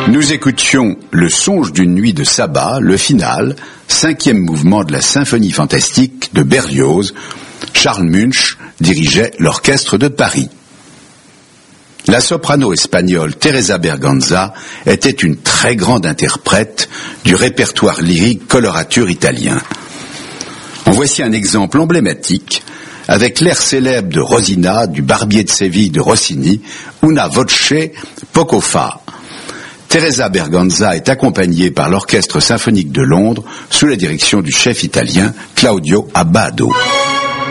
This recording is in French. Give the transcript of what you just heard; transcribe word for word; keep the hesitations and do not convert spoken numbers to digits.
Nous écoutions Le songe d'une nuit de sabbat, le final, cinquième mouvement de la symphonie fantastique de Berlioz. Charles Munch dirigeait l'orchestre de Paris. La soprano espagnole Teresa Berganza était une très grande interprète du répertoire lyrique colorature italien. En voici un exemple emblématique avec l'air célèbre de Rosina du Barbier de Séville de Rossini, Una voce poco fa. Teresa Berganza est accompagnée par l'Orchestre symphonique de Londres sous la direction du chef italien Claudio Abbado.